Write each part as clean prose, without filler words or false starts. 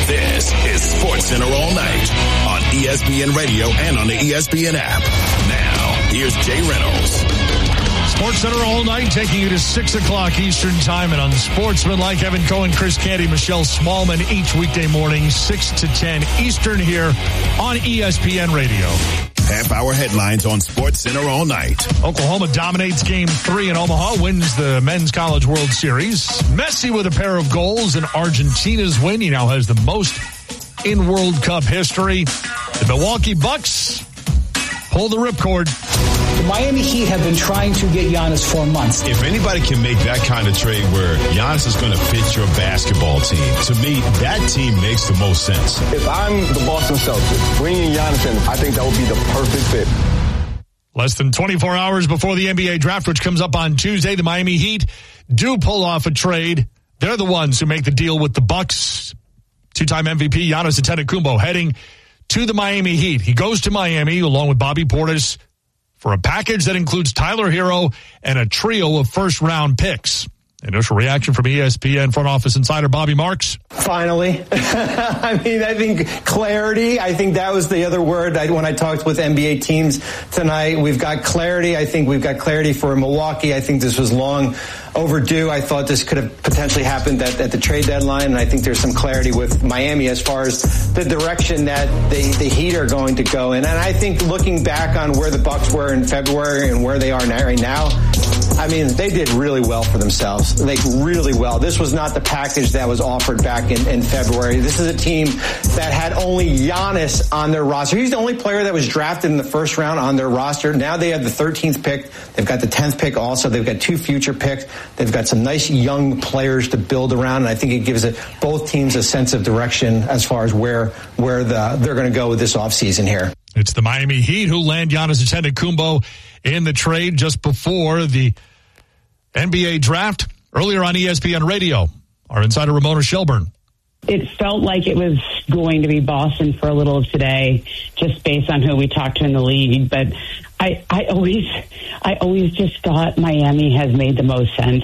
This is SportsCenter All Night on ESPN Radio and on the ESPN app. Now, here's Jay Reynolds. SportsCenter All Night, taking you to 6 o'clock Eastern Time, and on Sportsmanlike, Evan Cohen, Chris Canty, Michelle Smallman, each weekday morning, 6 to 10 Eastern here on ESPN Radio. Half-hour headlines on SportsCenter All Night. Oklahoma dominates Game 3 in Omaha, wins the Men's College World Series. Messi with a pair of goals, and Argentina's win. He now has the most in World Cup history. The Milwaukee Bucks pull the ripcord. The Miami Heat have been trying to get Giannis for months. If anybody can make that kind of trade where Giannis is going to fit your basketball team, to me, that team makes the most sense. If I'm the Boston Celtics, bringing Giannis in, I think that would be the perfect fit. Less than 24 hours before the NBA draft, which comes up on Tuesday, the Miami Heat do pull off a trade. They're the ones who make the deal with the Bucks. Two-time MVP Giannis Antetokounmpo heading to the Miami Heat. He goes to Miami along with Bobby Portis for a package that includes Tyler Hero and a trio of first-round picks. Initial reaction from ESPN front office insider Bobby Marks. Finally. I think clarity. I think that was the other word when I talked with NBA teams tonight. We've got clarity. I think we've got clarity for Milwaukee. I think this was long overdue. I thought this could have potentially happened at the trade deadline, and I think there's some clarity with Miami as far as the direction that the Heat are going to go in. And I think looking back on where the Bucks were in February and where they are right now, they did really well for themselves. Like, really well. This was not the package that was offered back in February. This is a team that had only Giannis on their roster. He's the only player that was drafted in the first round on their roster. Now they have the 13th pick. They've got the 10th pick also. They've got 2 future picks. They've got some nice young players to build around, and I think it gives both teams a sense of direction as far as where they're going to go with this offseason here. It's the Miami Heat who land Giannis Antetokounmpo in the trade just before the NBA draft. Earlier on ESPN Radio, our insider Ramona Shelburne. It felt like it was going to be Boston for a little of today, just based on who we talked to in the league. But I always just thought Miami has made the most sense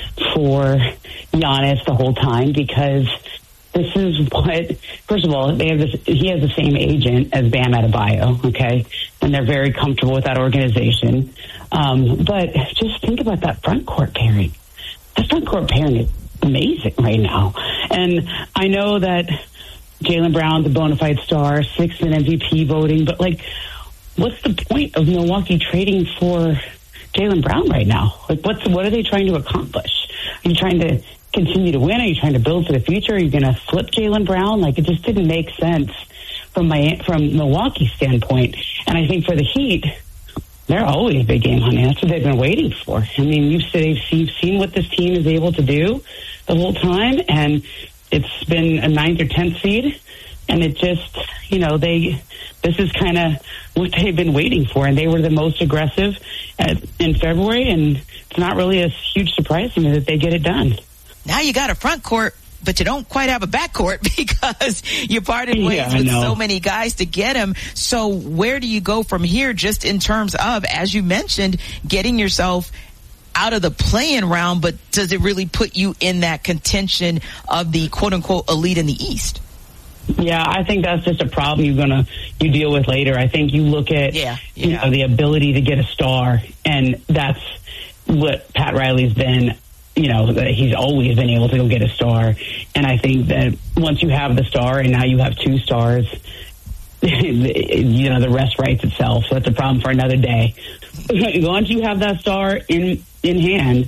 for Giannis the whole time, because this is what, first of all, he has the same agent as Bam Adebayo, okay? And they're very comfortable with that organization. But just think about that front court pairing. That front court pairing is amazing right now. And I know that Jaylen Brown's a bona fide star, 6th in MVP voting, but what's the point of Milwaukee trading for Jaylen Brown right now? What are they trying to accomplish? Are you trying to continue to win? Are you trying to build for the future? Are you going to flip Jaylen Brown? It just didn't make sense from Milwaukee's standpoint. And I think for the Heat, they're always a big game hunting. That's what they've been waiting for. You've seen what this team is able to do the whole time, and it's been a 9th or 10th seed, and it just, this is kind of what they've been waiting for, and they were the most aggressive in February, and it's not really a huge surprise to me that they get it done. Now you got a front court, but you don't quite have a backcourt because you parted ways with so many guys to get him. So where do you go from here, just in terms of, as you mentioned, getting yourself out of the play-in round, but does it really put you in that contention of the quote-unquote elite in the East? Yeah, I think that's just a problem you deal with later. I think you look at the ability to get a star, and that's what Pat Riley's been. That he's always been able to go get a star. And I think that once you have the star and now you have 2 stars, the rest writes itself. So that's a problem for another day. Once you have that star in hand,